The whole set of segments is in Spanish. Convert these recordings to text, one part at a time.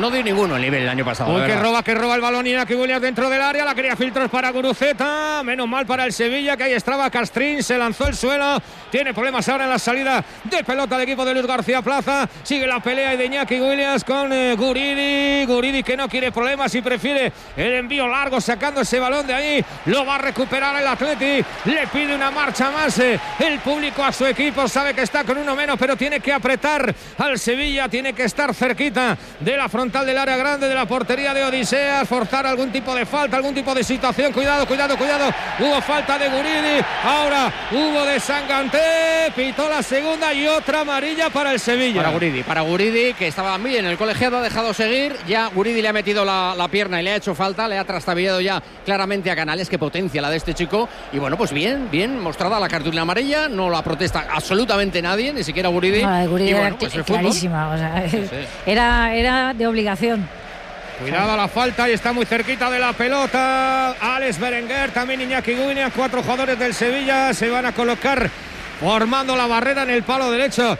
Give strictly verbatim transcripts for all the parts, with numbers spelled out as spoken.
no dio ninguno el nivel el año pasado. Uy, que roba, que roba el balón Iñaki Williams dentro del área, la quería filtros para Guruceta, menos mal para el Sevilla, que ahí estaba Castrín, se lanzó el suelo, tiene problemas ahora en la salida de pelota del equipo de Luis García Plaza, sigue la pelea de Iñaki Williams con eh, Guridi, Guridi que no quiere problemas y prefiere el envío largo, sacando ese balón de ahí, lo va a recuperar el Atleti, le pide una marcha más, eh, el público a su equipo, sabe que está con uno menos, pero tiene que apretar al Sevilla, tiene que estar cerquita de la frontal del área grande, de la portería de Odiseas, forzar algún tipo de falta, algún tipo de situación, cuidado, cuidado, cuidado, hubo falta de Guridi, ahora hubo de Sanganté, pitó la segunda y otra amarilla para el Sevilla. Para Guridi, para Guridi, que estaba bien en el colegiado, ha dejado seguir, ya Guridi le ha metido la, la pierna y le ha hecho falta, le ha trastabillado ya claramente a Canales, que potencia la de este chico, y bueno, pues bien, bien mostrada la cartulina amarilla, no la protesta absolutamente nadie, ni siquiera Guridi. No, la de Guridi y bueno, era pues clarísima, o sea, sí, sí. Era, era de obligación. Cuidado a la falta y está muy cerquita de la pelota Alex Berenguer, también Iñaki Williams, cuatro jugadores del Sevilla se van a colocar formando la barrera en el palo derecho.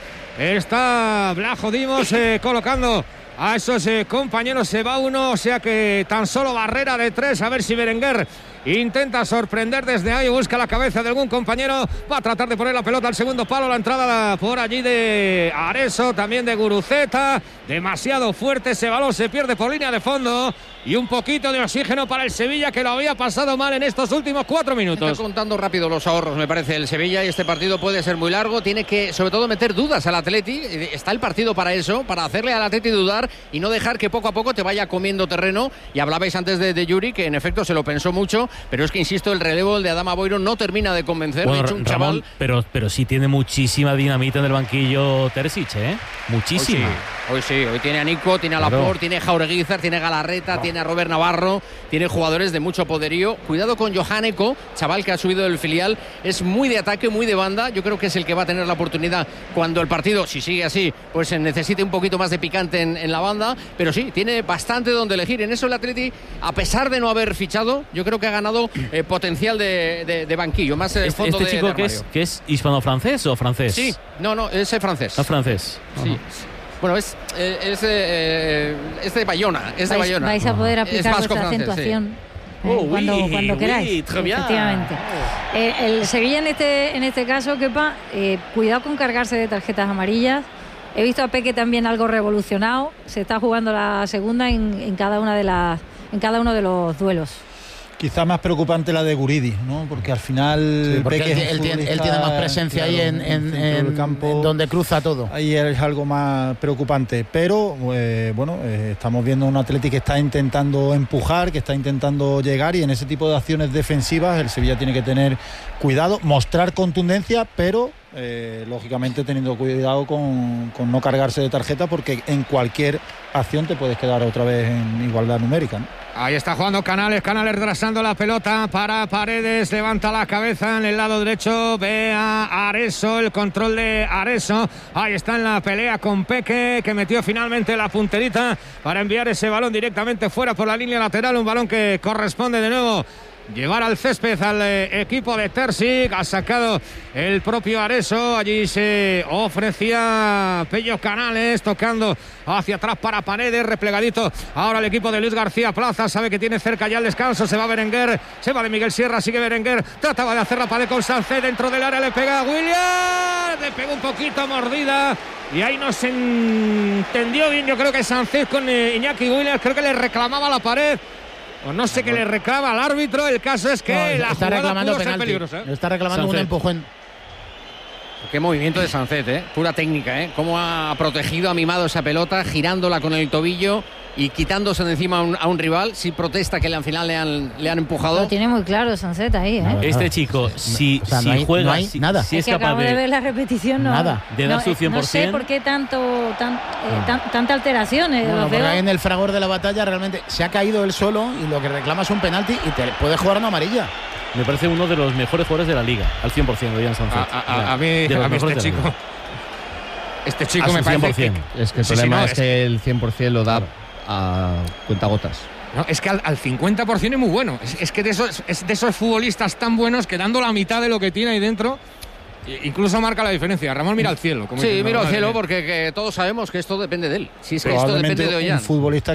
Está Blajo Dimos eh, colocando a esos eh, compañeros, se va uno, o sea que tan solo barrera de tres, a ver si Berenguer intenta sorprender desde ahí, busca la cabeza de algún compañero, va a tratar de poner la pelota al segundo palo, la entrada por allí de Areso, también de Guruceta, demasiado fuerte ese balón, se pierde por línea de fondo y un poquito de oxígeno para el Sevilla, que lo había pasado mal en estos últimos cuatro minutos. Está contando rápido los ahorros, me parece, el Sevilla, y este partido puede ser muy largo, tiene que sobre todo meter dudas al Atleti, está el partido para eso, para hacerle al Atleti dudar y no dejar que poco a poco te vaya comiendo terreno, y hablabais antes de, de Yuri, que en efecto se lo pensó mucho, pero es que insisto, el relevo el de Adama Boiro no termina de convencer. Bueno, de hecho, un Ramón, chaval... pero, pero sí tiene muchísima dinamita en el banquillo Terzic, ¿eh? Muchísima. Hoy sí, hoy sí, hoy tiene a Nico, tiene a Claro. Laporte, tiene a Jaureguizar, tiene a Galarreta, no. tiene a Robert Navarro, tiene jugadores de mucho poderío. Cuidado con Johaneko, chaval que ha subido del filial, es muy de ataque, muy de banda. Yo creo que es el que va a tener la oportunidad cuando el partido, si sigue así, pues necesite un poquito más de picante en, en la banda. Pero sí, tiene bastante donde elegir. En eso el Atleti, a pesar de no haber fichado, yo creo que ha ganado eh, potencial de, de, de banquillo, más eh, Este, fondo este de, chico de que es, que es hispano-francés o francés. Sí, no, no, es francés. Es francés. Sí. Uh-huh. Bueno, es, eh, es, eh, es de Bayona, es de vais, Bayona. Vais a poder aplicar vuestra francés, acentuación sí. eh, oh, cuando, oui, cuando oui, queráis, efectivamente. Oh. Eh, el Sevilla en este, en este caso, Kepa, eh, cuidado con cargarse de tarjetas amarillas. He visto a Peque también algo revolucionado. Se está jugando la segunda en, en cada una de las, en cada uno de los duelos. Quizá más preocupante la de Guridi, ¿no? Porque al final sí, porque Peque él, es él, tiene, él tiene más presencia, claro, ahí en, en, en, campo, en donde cruza todo. Ahí es algo más preocupante. Pero eh, bueno, eh, estamos viendo un Atleti que está intentando empujar, que está intentando llegar, y en ese tipo de acciones defensivas el Sevilla tiene que tener cuidado, mostrar contundencia, pero Eh, lógicamente teniendo cuidado con, con no cargarse de tarjeta, porque en cualquier acción te puedes quedar otra vez en igualdad numérica, ¿no? Ahí está jugando Canales, Canales retrasando la pelota para Paredes, levanta la cabeza en el lado derecho, ve a Areso, el control de Areso, ahí está en la pelea con Peque, que metió finalmente la punterita para enviar ese balón directamente fuera por la línea lateral, un balón que corresponde de nuevo llevar al césped al eh, equipo de Terzic. Ha sacado el propio Areso, allí se ofrecía Pello Canales tocando hacia atrás para Paredes, replegadito ahora el equipo de Luis García Plaza, sabe que tiene cerca ya el descanso, se va Berenguer, se va de Miguel Sierra, sigue Berenguer, trataba de hacer la pared con Sancet dentro del área, le pega a Williams, le pega un poquito mordida y ahí no se entendió bien, yo creo que Sancet con eh, Iñaki Williams, creo que le reclamaba la pared. O no sé qué le reclama al árbitro, el caso es que no, la está reclamando pudo ser penalti. peligrosa, ¿eh? Está reclamando Sancet. Un empujón. Qué movimiento de Sancet, ¿eh? Pura técnica, ¿eh? Cómo ha protegido, ha mimado esa pelota, girándola con el tobillo y quitándose de encima a un, a un rival. Si protesta que al final le han, le han empujado. Lo tiene muy claro Sancet ahí, ¿eh? No, este chico, si, o sea, si no hay, juega, no hay si, nada. si es, es que capaz acabo de, de ver la repetición, no, nada, de dar no, su cien por ciento. No sé por qué tanto, tan, eh, tan, tanta alteración. Eh, bueno, porque veo. ahí en el fragor de la batalla realmente se ha caído él solo y lo que reclama es un penalti y te puede jugar una amarilla. Me parece uno de los mejores jugadores de la liga, al cien por ciento, Ian Sancet. A, a, a mí, a mí este chico, este chico me parece que, es que el sí, problema sí, no, es, es que el cien por ciento lo da a cuentagotas. No, es que al, al cincuenta por ciento es muy bueno. Es, es que de esos, es de esos futbolistas tan buenos que dando la mitad de lo que tiene ahí dentro, incluso marca la diferencia. Ramón mira al cielo. Como sí, diciendo, mira al cielo mía. porque que todos sabemos que esto depende de él. Si es que esto Probablemente depende de Ollán. un futbolista